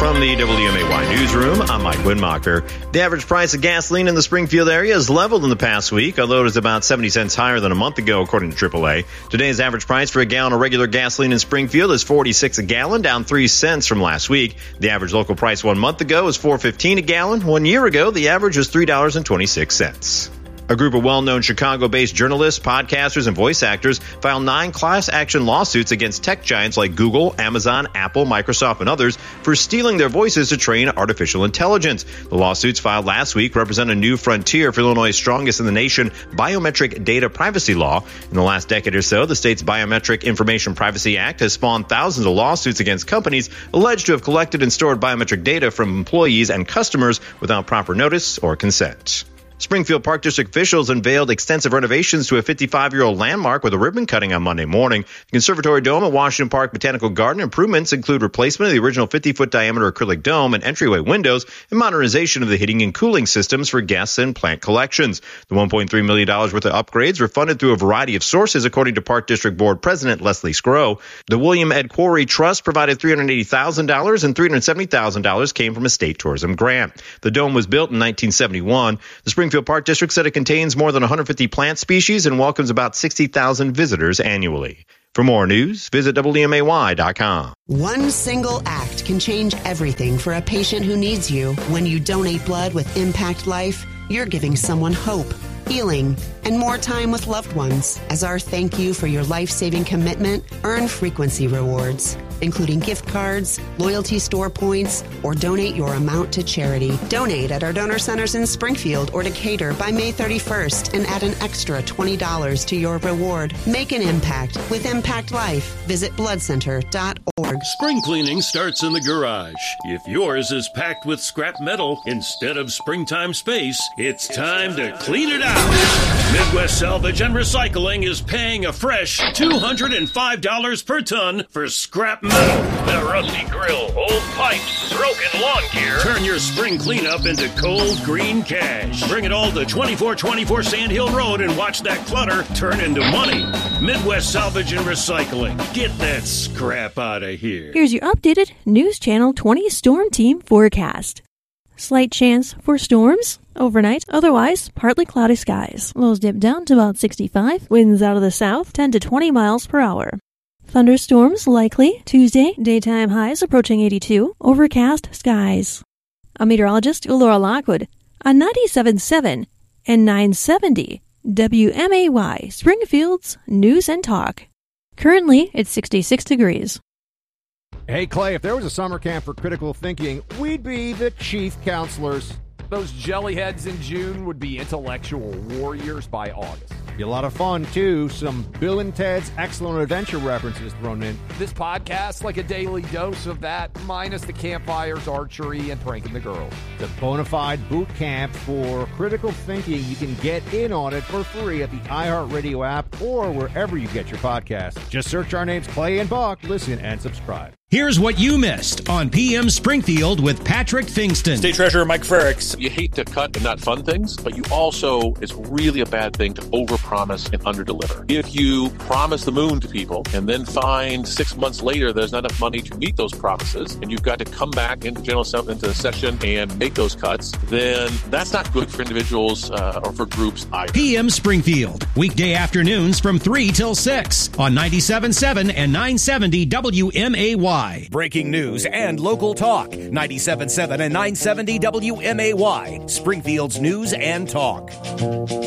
From the WMAY newsroom, I'm Mike Winmacher. The average price of gasoline in the Springfield area has leveled in the past week, although it is about 70 cents higher than a month ago, according to AAA. Today's average price for a gallon of regular gasoline in Springfield is $4.46 a gallon, down 3 cents from last week. The average local price 1 month ago was $4.15 a gallon. 1 year ago, the average was $3.26. A group of well-known Chicago-based journalists, podcasters, and voice actors filed 9 class action lawsuits against tech giants like Google, Amazon, Apple, Microsoft, and others for stealing their voices to train artificial intelligence. The lawsuits filed last week represent a new frontier for Illinois' strongest in the nation biometric data privacy law. In the last decade or so, the state's Biometric Information Privacy Act has spawned thousands of lawsuits against companies alleged to have collected and stored biometric data from employees and customers without proper notice or consent. Springfield Park District officials unveiled extensive renovations to a 55-year-old landmark with a ribbon cutting on Monday morning. The Conservatory Dome at Washington Park Botanical Garden improvements include replacement of the original 50-foot diameter acrylic dome and entryway windows and modernization of the heating and cooling systems for guests and plant collections. The $1.3 million worth of upgrades were funded through a variety of sources, according to Park District Board President Leslie Scrow. The William Ed Quarry Trust provided $380,000 and $370,000 came from a state tourism grant. The dome was built in 1971. The Springfield Park District said it contains more than 150 plant species and welcomes about 60,000 visitors annually. For more news, visit WMAY.com. One single act can change everything for a patient who needs you. When you donate blood with Impact Life, you're giving someone hope, healing, and more time with loved ones. As our thank you for your life-saving commitment, earn frequency rewards, including gift cards, loyalty store points, or donate your amount to charity. Donate at our donor centers in Springfield or Decatur by May 31st and add an extra $20 to your reward. Make an impact with Impact Life. Visit bloodcenter.org. Spring cleaning starts in the garage. If yours is packed with scrap metal instead of springtime space, it's time to clean it out. Midwest Salvage and Recycling is paying a fresh $205 per ton for scrap metal. The rusty grill, old pipes, broken lawn gear. Turn your spring cleanup into cold green cash. Bring it all to 2424 Sand Hill Road and watch that clutter turn into money. Midwest Salvage and Recycling. Get that scrap out of here. Here's your updated News Channel 20 Storm Team forecast. Slight chance for storms overnight, otherwise partly cloudy skies. Lows dip down to about 65. Winds out of the south 10 to 20 miles per hour. Thunderstorms likely Tuesday, daytime highs approaching 82. Overcast skies. I'm meteorologist Laura Lockwood on 97.7 and 970 WMAY, Springfield's News and Talk. Currently, it's 66 degrees. Hey, Clay, if there was a summer camp for critical thinking, we'd be the chief counselors. Those jellyheads in June would be intellectual warriors by August. Be a lot of fun, too. Some Bill and Ted's Excellent Adventure references thrown in. This podcast, like a daily dose of that, minus the campfires, archery, and pranking the girls. The bona fide boot camp for critical thinking. You can get in on it for free at the iHeartRadio app or wherever you get your podcasts. Just search our names, Clay and Buck. Listen and subscribe. Here's what you missed on PM Springfield with Patrick Fingston. State Treasurer Mike Frericks. You hate to cut and not fund things, but you also, it's really a bad thing to overpromise and underdeliver. If you promise the moon to people and then find 6 months later there's not enough money to meet those promises, and you've got to come back into into session and make those cuts, then that's not good for individuals or for groups either. PM Springfield, weekday afternoons from 3 till 6 on 97.7 and 970 WMAY. Breaking news and local talk. 97.7 and 970 WMAY. Springfield's News and Talk.